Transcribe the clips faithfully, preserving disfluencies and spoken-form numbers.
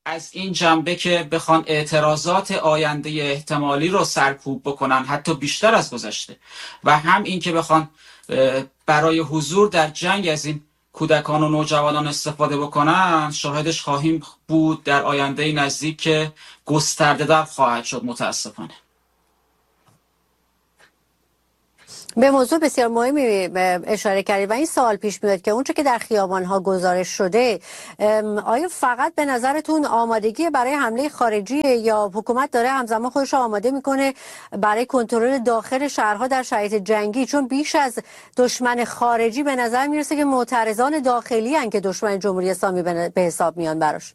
از این جنبه که بخوان اعتراضات آینده احتمالی رو سرکوب بکنن، حتی بیشتر از گذشته، و هم این که بخوان برای حضور در جنگ از این کودکان و نوجوانان استفاده بکنن، شاهدش خواهیم بود در آینده نزدیک که گسترده در خواهد شد متاسفانه. به موضوع بسیار مهمی اشاره کردید و این سوال پیش میاد که اونچه که در خیابان‌ها گزارش شده، آیا فقط به نظرتون آمادگی برای حمله خارجی یا حکومت داره همزمان خودش رو آماده میکنه برای کنترل داخل شهرها در شرایط جنگی؟ چون بیش از دشمن خارجی به نظر میرسه که معترضان داخلی هستند که دشمن جمهوری اسلامی به حساب میان براش.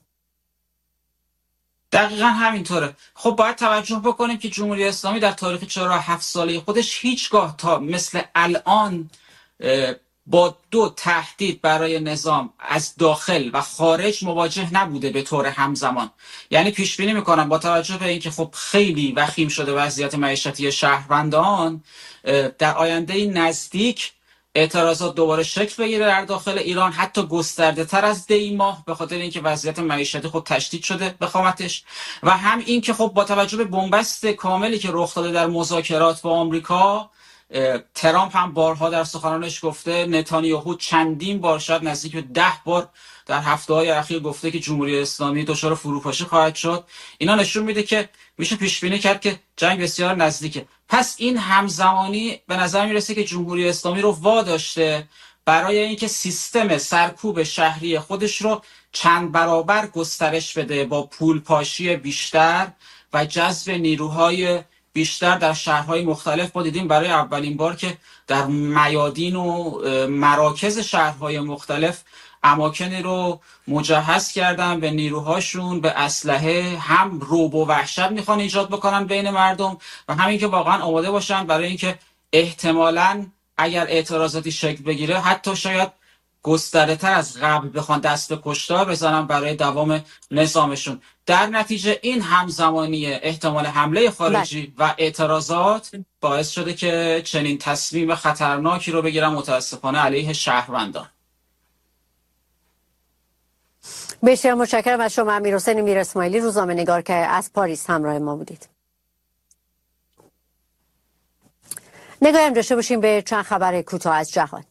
دقیقا همینطوره. خب باید توجه بکنیم که جمهوری اسلامی در تاریخ چهل و هفت ساله خودش هیچگاه تا مثل الان با دو تهدید برای نظام از داخل و خارج مواجه نبوده به طور همزمان. یعنی پیش بینی میکنم با توجه به اینکه خب خیلی وخیم شده وضعیت معیشتی شهروندان، در آینده نزدیک اعتراضات دوباره شکل بگیره در داخل ایران، حتی گسترده تر از دی ماه، به خاطر اینکه وضعیت معیشتی خب تشدید شده بخامتش، و هم این که خب با توجه به بنبست کاملی که رخ داده در مذاکرات با آمریکا، ترامپ هم بارها در سخنرانش گفته، نتانیاهو چندین بار، شاید نزدیک به ده بار در هفته‌های اخیر گفته که جمهوری اسلامی دچار فروپاشی خواهد شد. اینا نشون میده که میشه پیش بینی کرد که جنگ بسیار نزدیکه. پس این همزمانی به نظر میرسه که جمهوری اسلامی رو واداشته برای اینکه سیستم سرکوب شهری خودش رو چند برابر گسترش بده با پول پاشی بیشتر و جذب نیروهای بیشتر در شهرهای مختلف. ما دیدیم برای اولین بار که در میادین و مراکز شهرهای مختلف اماکنی رو مجهز کردن به نیروهاشون، به اسلحه، هم رعب و وحشت میخوان ایجاد بکنن بین مردم و همین که واقعا آماده باشن برای اینکه احتمالاً اگر اعتراضاتی شکل بگیره حتی شاید گسترده تر از قبل بخوان دست به کشتار بزنن برای دوام نظامشون. در نتیجه این همزمانی احتمال حمله خارجی و اعتراضات باعث شده که چنین تصمیم خطرناکی رو بگیرن متاسفانه علیه شهروندان. بسیار متشکرم از شما امیرحسین میر اسماعیلی، روزنامه‌نگار که از پاریس همراه ما بودید. نگاهی هم داشته باشیم به چند خبر کوتاه از جهان.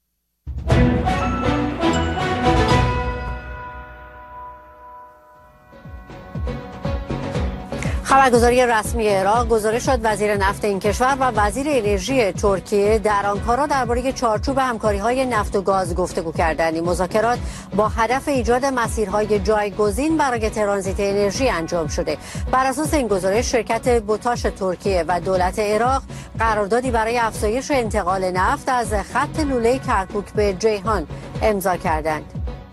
خبرگزاری رسمی عراق گزارش داد وزیر نفت این کشور و وزیر انرژی ترکیه در آنکارا درباره چارچوب همکاری‌های نفت و گاز گفتگو کردند. این مذاکرات با هدف ایجاد مسیرهای جایگزین برای ترانزیت انرژی انجام شده. بر اساس این گزارش شرکت بوتاش ترکیه و دولت عراق قراردادی برای افزایش انتقال نفت از خط لوله کرکوک به جیهان امضا کردند.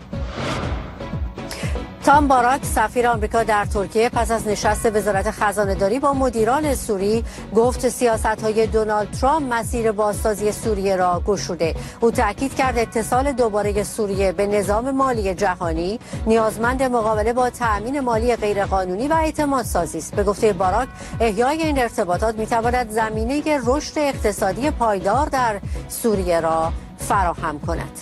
تام باراک سفیر آمریکا در ترکیه پس از نشست وزارت خزانه‌داری با مدیران سوری گفت سیاست‌های دونالد ترامپ مسیر بازسازی سوریه را گشوده. او تاکید کرد اتصال دوباره سوریه به نظام مالی جهانی نیازمند مقابله با تأمین مالی غیرقانونی و اعتمادسازی است. به گفته باراک احیای این ارتباطات می‌تواند زمینه رشد اقتصادی پایدار در سوریه را فراهم کند.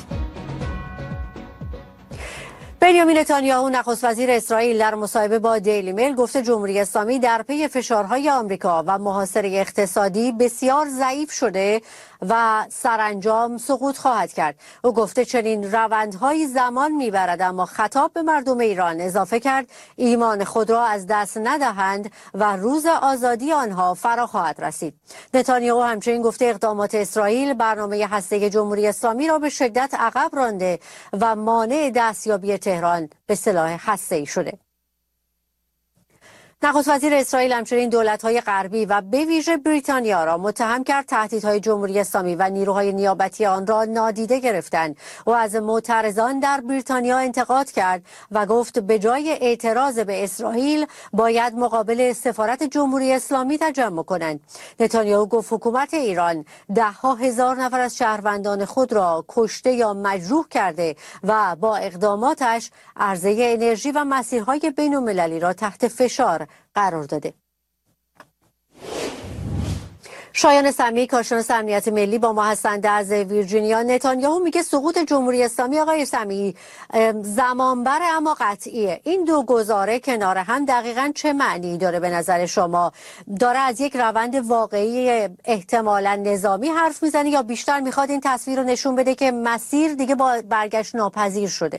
بنیامین نتانیاهو نخست وزیر اسرائیل در مصاحبه با دیلی میل گفته جمهوری اسلامی در پی فشارهای آمریکا و محاصره اقتصادی بسیار ضعیف شده و سرانجام سقوط خواهد کرد. او گفته چنین روندهایی زمان میبرد، اما خطاب به مردم ایران اضافه کرد ایمان خود را از دست ندهند و روز آزادی آنها فرا خواهد رسید. نتانیاهو همچنین گفته اقدامات اسرائیل برنامه هسته جمهوری اسلامی را به شدت عقب رانده و مانع دستیابی تهران به سلاح هسته‌ای شده. نخست وزیر اسرائیل همچنین دولت‌های غربی و به ویژه بریتانیا را متهم کرد تهدیدهای جمهوری اسلامی و نیروهای نیابتی آن را نادیده گرفتند. او از معترضان در بریتانیا انتقاد کرد و گفت به جای اعتراض به اسرائیل باید مقابل سفارت جمهوری اسلامی تجمع کنند. نتانیاهو گفت حکومت ایران ده‌ها هزار نفر از شهروندان خود را کشته یا مجروح کرده و با اقداماتش عرضه انرژی و مسیرهای بین‌المللی را تحت فشار قرار داده. شایان سمی، کارشناس امنیت ملی با ما هستند از ویرجینیا. نتانیاهو میگه سقوط جمهوری اسلامی، آقای سمی، زمان بره اما قطعیه. این دو گزاره کنار هم دقیقاً چه معنی داره به نظر شما؟ داره از یک روند واقعی احتمالاً نظامی حرف میزنه یا بیشتر میخواد این تصویر رو نشون بده که مسیر دیگه با برگشت ناپذیر شده؟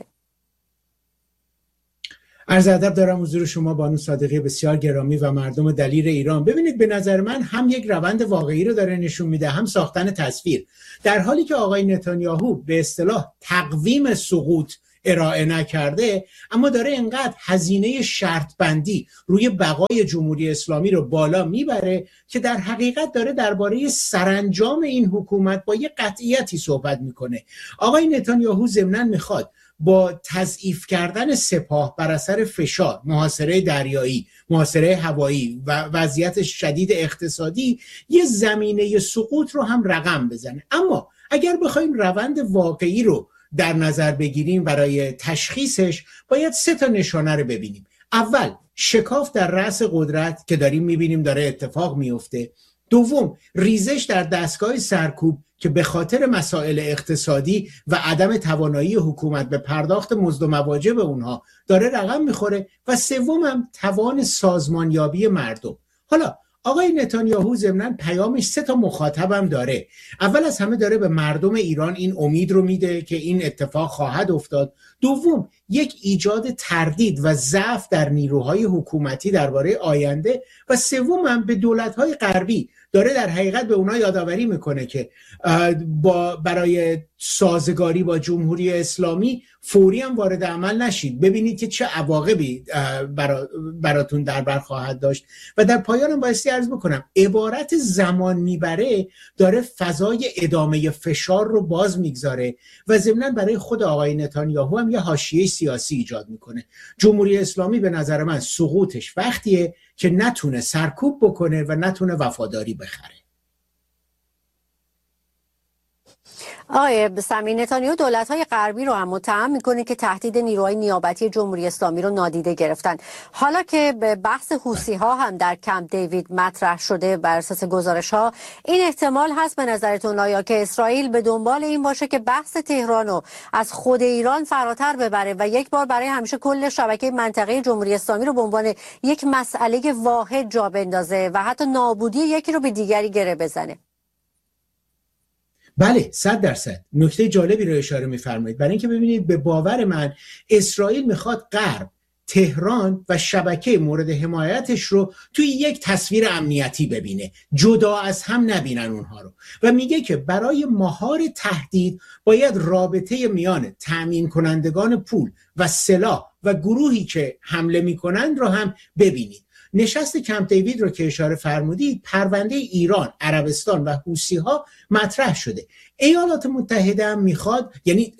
عرض ادب دارم حضور شما بانو صادقی بسیار گرامی و مردم دلیر ایران. ببینید، به نظر من هم یک روند واقعی رو داره نشون میده، هم ساختن تصویر. در حالی که آقای نتانیاهو به اصطلاح تقویم سقوط ارائه نکرده، اما داره اینقدر هزینه شرط بندی روی بقای جمهوری اسلامی رو بالا میبره که در حقیقت داره درباره سرانجام این حکومت با یه قطعیتی صحبت میکنه. آقای نتانیاهو ضمناً میخواد با تضعیف کردن سپاه بر اثر فشار، محاصره دریایی، محاصره هوایی و وضعیت شدید اقتصادی یه زمینه سقوط رو هم رقم بزنه. اما اگر بخوایم روند واقعی رو در نظر بگیریم برای تشخیصش، باید سه تا نشانه رو ببینیم. اول، شکاف در رأس قدرت که داریم میبینیم داره اتفاق میفته. دوم، ریزش در دستگاه سرکوب که به خاطر مسائل اقتصادی و عدم توانایی حکومت به پرداخت مزد و مواجب اونها داره رقم میخوره. و سوم هم توان سازمانیابی مردم. حالا آقای نتانیاهو ضمناً پیامش سه تا مخاطبم داره. اول از همه داره به مردم ایران این امید رو میده که این اتفاق خواهد افتاد. دوم، یک ایجاد تردید و ضعف در نیروهای حکومتی درباره آینده. و سوم هم به دولت‌های غربی داره در حقیقت به اونها یادآوری میکنه که با برای سازگاری با جمهوری اسلامی فوری هم وارد عمل نشید، ببینید که چه عواقبی برا براتون در بر خواهد داشت. و در پایان هم بایستی عرض بکنم، عبارت زمان میبره داره فضای ادامه فشار رو باز میگذاره و ضمناً برای خود آقای نتانیاهو هم یه حاشیه سیاسی ایجاد میکنه. جمهوری اسلامی به نظر من سقوطش وقتیه که نتونه سرکوب بکنه و نتونه وفاداری بخره. آقای سمی، نتانیاهو دولت‌های غربی رو هم متهم میکنه که تهدید نیروهای نیابتی جمهوری اسلامی رو نادیده گرفتن. حالا که به بحث حوثی‌ها هم در کمپ دیوید مطرح شده بر اساس گزارش‌ها، این احتمال هست به نظرتون آیا که اسرائیل به دنبال این باشه که بحث تهران رو از خود ایران فراتر ببره و یک بار برای همیشه کل شبکه منطقه جمهوری اسلامی رو به عنوان یک مسئله واحد جا بندازه و حتی نابودی یکی رو به دیگری گره بزنه؟ بله، صد درصد نکته جالبی رو اشاره می‌فرمایید. برای اینکه ببینید، به باور من اسرائیل میخواد غرب، تهران و شبکه مورد حمایتش رو توی یک تصویر امنیتی ببینه، جدا از هم نبینن اونها رو. و میگه که برای مهار تهدید باید رابطه میان تأمین کنندگان پول و سلاح و گروهی که حمله میکنند رو هم ببینید. نشست کمپ دیوید رو که اشاره فرمودید، پرونده ایران، عربستان و حوثی‌ها مطرح شده. ایالات متحده هم میخواد، یعنی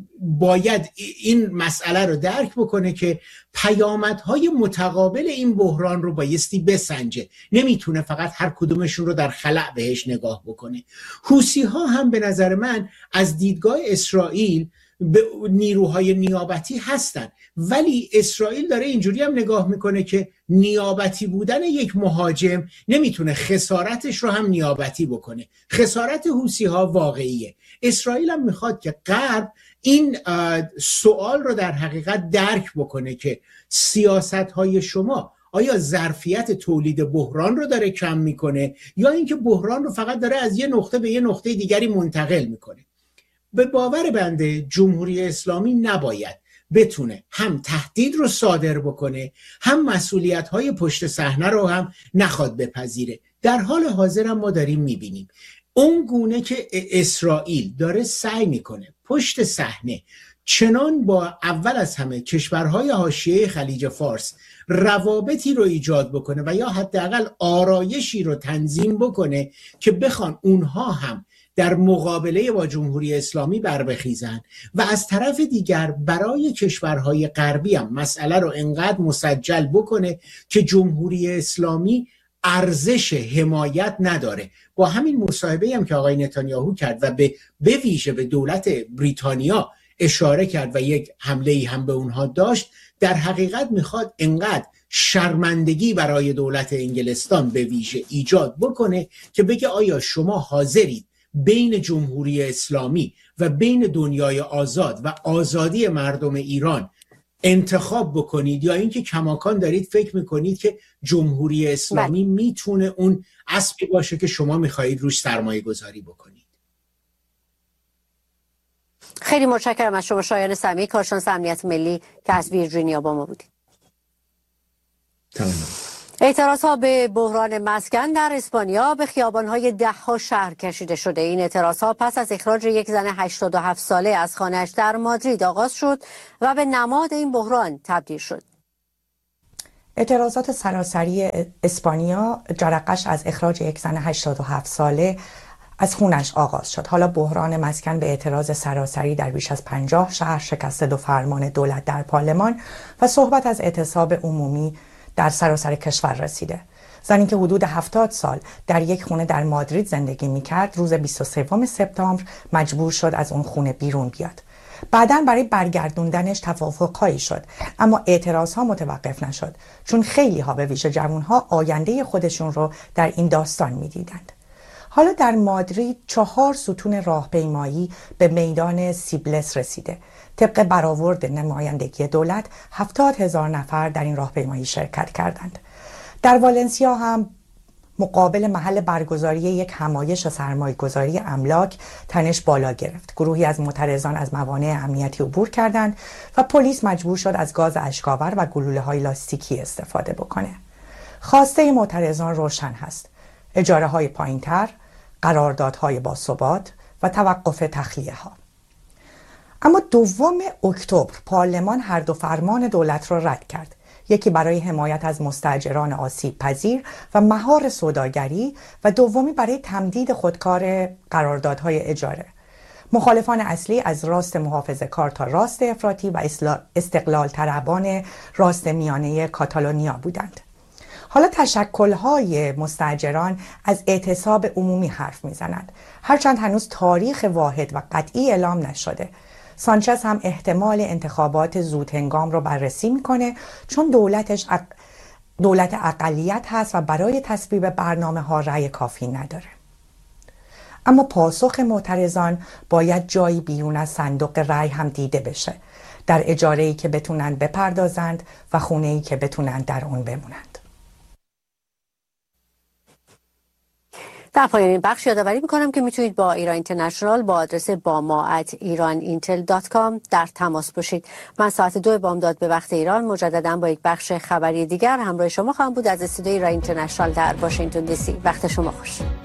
باید این مسئله رو درک بکنه که پیامدهای متقابل این بحران رو بایستی بسنجه، نمیتونه فقط هر کدومشون رو در خلأ بهش نگاه بکنه. حوثی‌ها هم به نظر من از دیدگاه اسرائیل به نیروهای نیابتی هستن، ولی اسرائیل داره اینجوری هم نگاه میکنه که نیابتی بودن یک مهاجم نمیتونه خسارتش رو هم نیابتی بکنه. خسارت حوثی‌ها واقعیه. اسرائیل هم میخواد که غرب این سوال رو در حقیقت درک بکنه که سیاست‌های شما آیا ظرفیت تولید بحران رو داره کم میکنه یا اینکه بحران رو فقط داره از یه نقطه به یه نقطه دیگری منتقل میکنه. به باور بنده جمهوری اسلامی نباید بتونه هم تهدید رو صادر بکنه، هم مسئولیت‌های پشت صحنه رو هم نخواد بپذیره. در حال حاضر هم ما داریم میبینیم اون گونه که اسرائیل داره سعی میکنه پشت صحنه چنان با اول از همه کشورهای حاشیه خلیج فارس روابطی رو ایجاد بکنه و یا حداقل آرایشی رو تنظیم بکنه که بخوان اونها هم در مقابله با جمهوری اسلامی بربخیزن و از طرف دیگر برای کشورهای غربی هم مسئله رو انقدر مسجل بکنه که جمهوری اسلامی ارزش حمایت نداره. با همین مصاحبه هم که آقای نتانیاهو کرد و به به ویژه به دولت بریتانیا اشاره کرد و یک حمله هم به اونها داشت، در حقیقت میخواد انقدر شرمندگی برای دولت انگلستان به ویژه ایجاد بکنه که بگه آیا شما حاضرید بین جمهوری اسلامی و بین دنیای آزاد و آزادی مردم ایران انتخاب بکنید، یا اینکه کماکان دارید فکر میکنید که جمهوری اسلامی بله. میتونه اون اسبی باشه که شما میخواهید روش سرمایه گذاری بکنید. خیلی متشکرم از شما شایان سمیع، کارشناس امنیت ملی که از ویرجینیا با ما بودید. تمام. اعتراضها به بحران مسکن در اسپانیا به خیابان‌های ده‌ها شهر کشیده شده. این اعتراضها پس از اخراج یک زن هشتاد و هفت ساله از خانه‌اش در مادرید آغاز شد و به نماد این بحران تبدیل شد. اعتراضات سراسری اسپانیا جرقش از اخراج یک زن هشتاد و هفت ساله از خونش آغاز شد. حالا بحران مسکن به اعتراض سراسری در بیش از پنجاه شهر، شکست دو فرمان دولت در پارلمان و صحبت از اعتصاب عمومی در سراسر کشور رسیده. زنی که حدود هفتاد سال در یک خونه در مادرید زندگی می‌کرد، روز بیست و سوم سپتامبر مجبور شد از اون خونه بیرون بیاد. بعداً برای برگردوندنش توافق‌هایی شد، اما اعتراضها متوقف نشد، چون خیلی‌ها به ویژه جوان‌ها آینده خودشون رو در این داستان می‌دیدند. حالا در مادرید چهار ستون راهپیمایی به میدان سیبلس رسیده. طبق برآورد نمایندگی دولت هفتاد هزار نفر در این راهپیمایی شرکت کردند. در والنسیا هم مقابل محل برگزاری یک همایش سرمایه‌گذاری املاک تنش بالا گرفت. گروهی از معترضان از موانع امنیتی عبور کردند و پلیس مجبور شد از گاز اشک‌آور و گلوله‌های لاستیکی استفاده بکنه. خواسته معترضان روشن هست: اجاره‌های پایین‌تر، قراردادهای باثبات و توقف تخلیه‌ها. اما دوم اکتبر پارلمان هر دو فرمان دولت را رد کرد. یکی برای حمایت از مستاجران آسیب پذیر و مهار سوداگری و دومی برای تمدید خودکار قراردادهای اجاره. مخالفان اصلی از راست محافظه‌کار تا راست افراطی و استقلال طلبان راست میانه کاتالونیا بودند. حالا تشکل‌های مستاجران از اعتصاب عمومی حرف می‌زنند، هرچند هنوز تاریخ واحد و قطعی اعلام نشده. سانچز هم احتمال انتخابات زودهنگام رو بررسی میکنه، چون دولتش اق... دولت اقلیت هست و برای تصویب برنامه ها رأی کافی نداره. اما پاسخ معترضان باید جایی بیرون از صندوق رأی هم دیده بشه، در اجاره‌ای که بتونن بپردازند و خونه‌ای که بتونن در اون بمونند. در پایان این بخش یادآوری میکنم که میتونید با ایران اینترنشنال با آدرس با ما ات ایران اینتل دات کام در تماس باشید. من ساعت دو بامداد به وقت ایران مجددا با یک بخش خبری دیگر همراه شما خواهم بود از استودیوی ایران اینترنشنال در واشنگتن دی سی. وقت شما خوش.